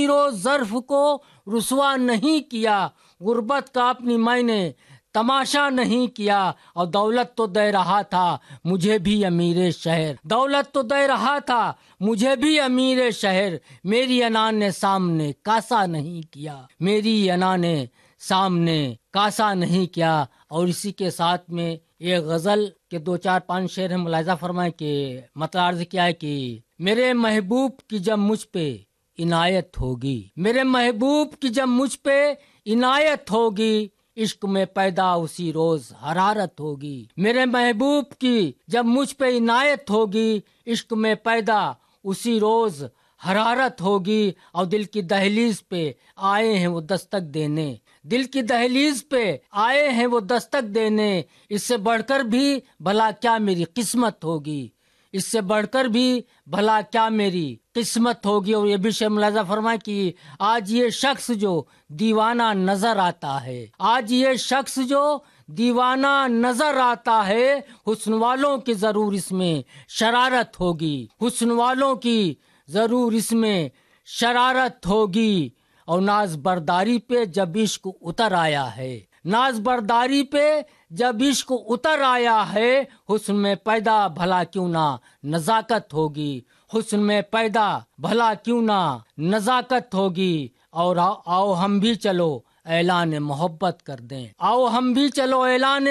زمیر و ظرف کو رسوا نہیں کیا، غربت کا اپنی میں نے تماشا نہیں کیا، اور دولت تو دے رہا تھا مجھے بھی امیر شہر، دولت تو دے رہا تھا مجھے بھی امیر شہر، میری انا نے سامنے کاسا نہیں کیا، میری انا نے سامنے کاسا نہیں کیا۔ اور اسی کے ساتھ میں ایک غزل کے 2-4-5 شعر ہیں، ملاحظہ فرمائیں کہ مطلب عرض کیا ہے کہ میرے محبوب کی جب مجھ پہ عنایت ہوگی، میرے محبوب کی جب مجھ پہ عنایت ہوگی، عشق میں پیدا اسی روز حرارت ہوگی، میرے محبوب کی جب مجھ پہ عنایت ہوگی، عشق میں پیدا اسی روز حرارت ہوگی، اور دل کی دہلیز پہ آئے ہیں وہ دستک دینے، دل کی دہلیز پہ آئے ہیں وہ دستک دینے، اس سے بڑھ کر بھی بھلا کیا میری قسمت ہوگی، اس سے بڑھ کر بھی بھلا کیا میری قسمت ہوگی۔ اور یہ بھی شے ملاحظہ فرمائے کہ آج یہ شخص جو دیوانہ نظر آتا ہے، آج یہ شخص جو دیوانہ نظر آتا ہے، حسن والوں کی ضرور اس میں شرارت ہوگی، حسن والوں کی ضرور اس میں شرارت ہوگی۔ اور ناز برداری پہ جب عشق اتر آیا ہے، ناز برداری پہ جب عشق اتر آیا ہے، حسن میں پیدا بھلا کیوں نہ نزاکت ہوگی، حسن میں پیدا بھلا کیوں نہ نزاکت ہوگی۔ اور آؤ ہم بھی چلو اعلان محبت کر دیں، آؤ ہم بھی چلو اعلان